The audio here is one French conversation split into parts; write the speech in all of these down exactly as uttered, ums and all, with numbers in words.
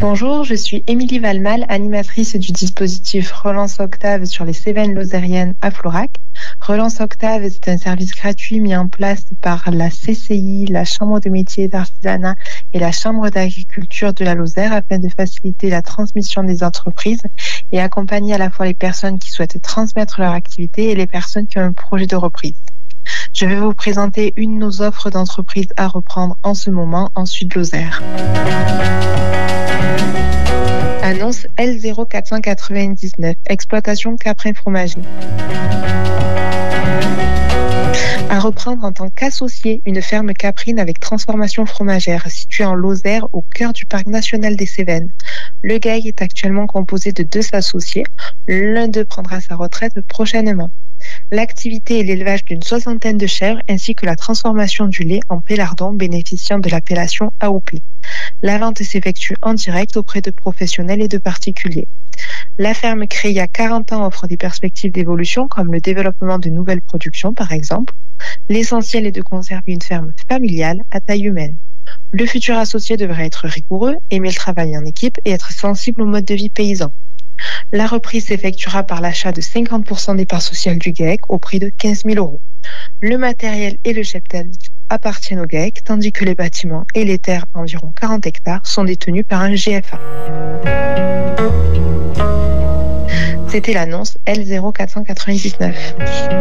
Bonjour, je suis Émilie Valmal, animatrice du dispositif Relance Octave sur les Cévennes lozériennes à Florac. Relance Octave, c'est un service gratuit mis en place par la C C I, la Chambre de métiers et d'artisanat et la Chambre d'agriculture de la Lozère afin de faciliter la transmission des entreprises et accompagner à la fois les personnes qui souhaitent transmettre leur activité et les personnes qui ont un projet de reprise. Je vais vous présenter une de nos offres d'entreprise à reprendre en ce moment en Sud-Lozère. Annonce L zéro quatre cent quatre-vingt-dix-neuf, exploitation Caprin Fromager. À reprendre en tant qu'associé une ferme caprine avec transformation fromagère située en Lozère au cœur du parc national des Cévennes. Le G A I est actuellement composé de deux associés. L'un d'eux prendra sa retraite prochainement. L'activité est l'élevage d'une soixantaine de chèvres ainsi que la transformation du lait en pélardon bénéficiant de l'appellation A O P. La vente s'effectue en direct auprès de professionnels et de particuliers. La ferme créée il y a quarante ans offre des perspectives d'évolution comme le développement de nouvelles productions par exemple. L'essentiel est de conserver une ferme familiale à taille humaine. Le futur associé devrait être rigoureux, aimer le travail en équipe et être sensible au mode de vie paysan. La reprise s'effectuera par l'achat de cinquante pour cent des parts sociales du G A E C au prix de quinze mille euros. Le matériel et le cheptel appartiennent au G A E C, tandis que les bâtiments et les terres, environ quarante hectares, sont détenus par un G F A. C'était l'annonce L zéro quatre cent quatre-vingt-dix-neuf.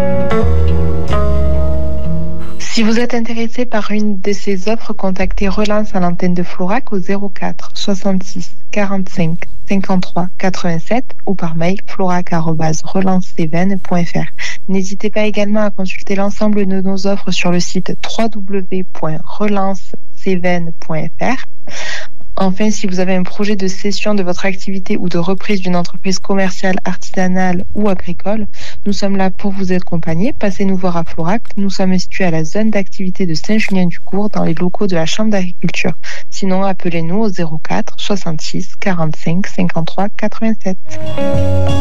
Si vous êtes intéressé par une de ces offres, contactez Relance à l'antenne de Florac au zéro quatre soixante-six quarante-cinq cinquante-trois quatre-vingt-sept ou par mail florac arobase relance cévennes point f r. N'hésitez pas également à consulter l'ensemble de nos offres sur le site w w w point relance cévennes point f r. Enfin, si vous avez un projet de cession de votre activité ou de reprise d'une entreprise commerciale, artisanale ou agricole, nous sommes là pour vous accompagner. Passez nous voir à Florac. Nous sommes situés à la zone d'activité de Saint-Julien-du-Court dans les locaux de la Chambre d'agriculture. Sinon, appelez-nous au zéro quatre soixante-six quarante-cinq cinquante-trois quatre-vingt-sept.